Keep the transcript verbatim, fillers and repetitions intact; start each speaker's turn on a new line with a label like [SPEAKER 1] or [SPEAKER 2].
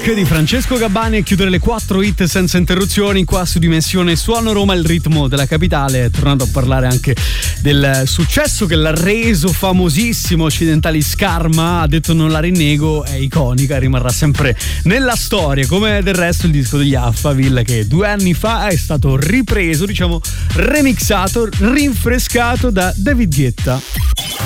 [SPEAKER 1] Back di Francesco Gabbani e chiudere le quattro hit senza interruzioni qua su Dimensione Suono Roma, il ritmo della capitale. È tornato a parlare anche del successo che l'ha reso famosissimo. Occidentali Scarma ha detto non la rinnego, è iconica, rimarrà sempre nella storia, come del resto il disco degli Affaville, che due anni fa è stato ripreso, diciamo remixato, rinfrescato da David Guetta.